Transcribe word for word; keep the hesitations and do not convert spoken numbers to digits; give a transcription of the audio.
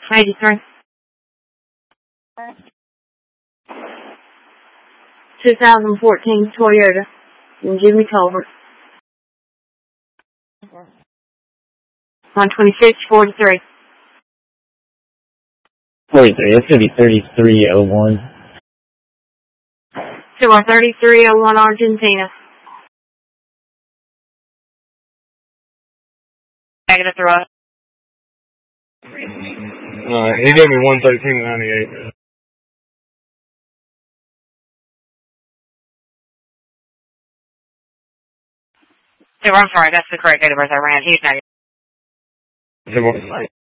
eighty-three. two thousand fourteen Toyota. And Jimmy Colbert. one twenty-six forty-three. forty-three. That's going to be thirty-three oh one. To our thirty-three oh one Argentina. Negative throw. Uh, he gave me one thirteen ninety-eight. So I'm sorry, that's the correct date of birth I ran. He's negative. Is it what?